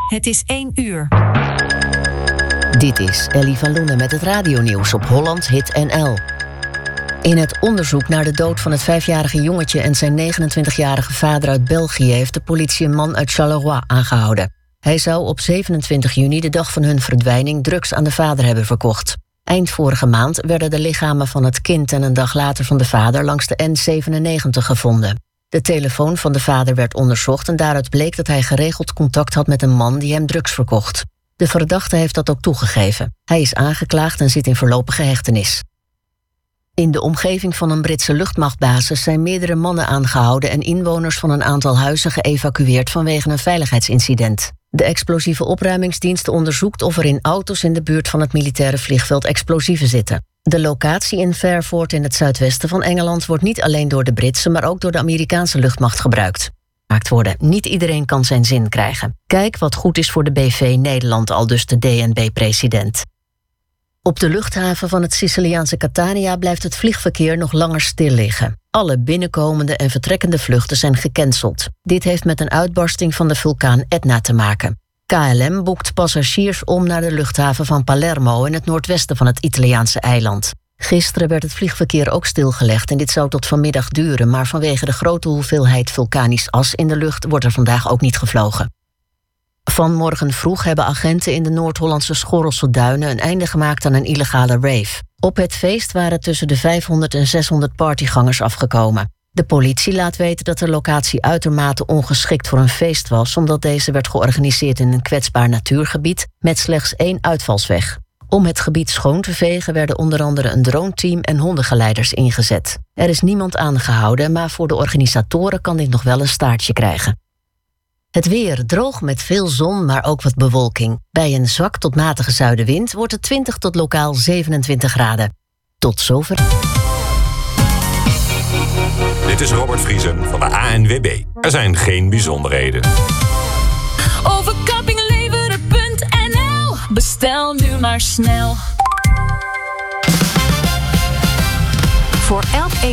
Het is 1 uur. Dit is Ellie van Loenen met het radionieuws op Holland Hit NL. In het onderzoek naar de dood van het 5-jarige jongetje en zijn 29-jarige vader uit België heeft de politie een man uit Charleroi aangehouden. Hij zou op 27 juni, de dag van hun verdwijning, drugs aan de vader hebben verkocht. Eind vorige maand werden de lichamen van het kind en een dag later van de vader langs de N97 gevonden. De telefoon van de vader werd onderzocht en daaruit bleek dat hij geregeld contact had met een man die hem drugs verkocht. De verdachte heeft dat ook toegegeven. Hij is aangeklaagd en zit in voorlopige hechtenis. In de omgeving van een Britse luchtmachtbasis zijn meerdere mannen aangehouden en inwoners van een aantal huizen geëvacueerd vanwege een veiligheidsincident. De explosieve opruimingsdienst onderzoekt of er in auto's in de buurt van het militaire vliegveld explosieven zitten. De locatie in Fairford in het zuidwesten van Engeland wordt niet alleen door de Britse, maar ook door de Amerikaanse luchtmacht gebruikt. Niet iedereen kan zijn zin krijgen. Kijk wat goed is voor de BV Nederland, aldus de DNB-president. Op de luchthaven van het Siciliaanse Catania blijft het vliegverkeer nog langer stil liggen. Alle binnenkomende en vertrekkende vluchten zijn gecanceld. Dit heeft met een uitbarsting van de vulkaan Etna te maken. KLM boekt passagiers om naar de luchthaven van Palermo in het noordwesten van het Italiaanse eiland. Gisteren werd het vliegverkeer ook stilgelegd en dit zou tot vanmiddag duren, maar vanwege de grote hoeveelheid vulkanisch as in de lucht wordt er vandaag ook niet gevlogen. Vanmorgen vroeg hebben agenten in de Noord-Hollandse Schorrelse Duinen een einde gemaakt aan een illegale rave. Op het feest waren tussen de 500 en 600 partygangers afgekomen. De politie laat weten dat de locatie uitermate ongeschikt voor een feest was, omdat deze werd georganiseerd in een kwetsbaar natuurgebied met slechts 1 uitvalsweg. Om het gebied schoon te vegen werden onder andere een droneteam en hondengeleiders ingezet. Er is niemand aangehouden, maar voor de organisatoren kan dit nog wel een staartje krijgen. Het weer droog met veel zon, maar ook wat bewolking. Bij een zwak tot matige zuidenwind wordt het 20 tot lokaal 27 graden. Tot zover. Dit is Robert Vriesen van de ANWB. Er zijn geen bijzonderheden. Overkappingleveren.nl. Bestel nu maar snel. Voor elk